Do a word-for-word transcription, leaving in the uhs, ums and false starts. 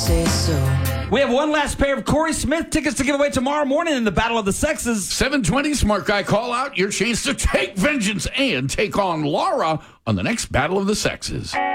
Say so. We have one last pair of Corey Smith tickets to give away tomorrow morning in the Battle of the Sexes. seven twenty, Smart Guy Call Out, your chance to take vengeance and take on Laura on the next Battle of the Sexes.